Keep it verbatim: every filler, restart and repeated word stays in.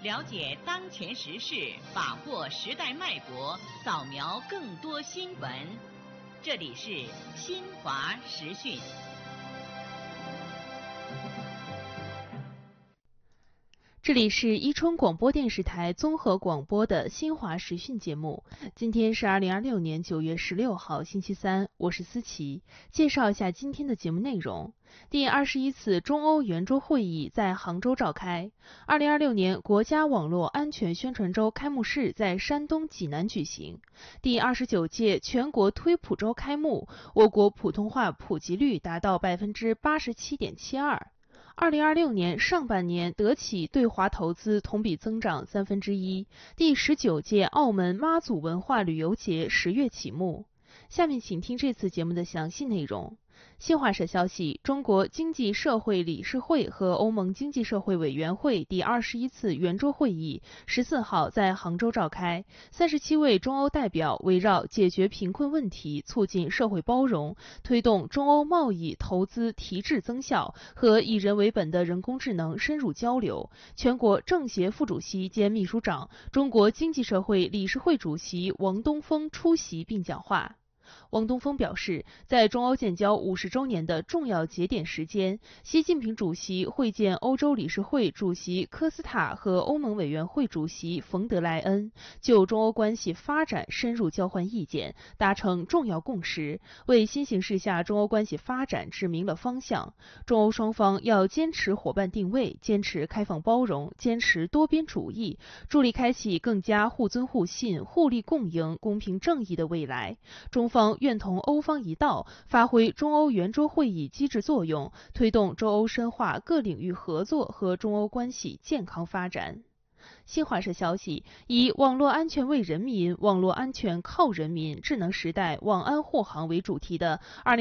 了解当前时事，把握时代脉搏，扫描更多新闻。这里是新华时讯。 这里是伊春广播电视台综合广播的新华时讯节目。今天是二零二六年九月十六号，星期三，我是思琪。介绍一下今天的节目内容。第二十一次中欧圆桌会议在杭州召开。二零二六年国家网络安全宣传周开幕式在山东济南举行。第二十九届全国推普周开幕，我国普通话普及率达到百分之八十七点七二。二零二六年上半年，德企对华投资同比增长三分之一。第十九届澳门妈祖文化旅游节十月启幕。下面请听这次节目的详细内容。新华社消息，中国经济社会理事会和欧盟经济社会委员会第二十一次圆桌会议十四号在杭州召开。三十七位中欧代表围绕解决贫困问题、促进社会包容、推动中欧贸易投资提质增效和以人为本的人工智能深入交流。全国政协副主席兼秘书长、中国经济社会理事会主席王东峰出席并讲话。王东峰表示，在中欧建交五十周年的重要节点时间，习近平主席会见欧洲理事会主席科斯塔和欧盟委员会主席冯德莱恩，就中欧关系发展深入交换意见，达成重要共识，为新形势下中欧关系发展指明了方向。中欧双方要坚持伙伴定位，坚持开放包容，坚持多边主义，助力开启更加互尊互信、互利共赢、公平正义的未来。中方愿同欧方一道，发挥中欧圆桌会议机制作用，推动中欧深化各领域合作和中欧关系健康发展。新华社消息，以网络安全为人民、网络安全靠人民、智能时代网安护航为主题的二零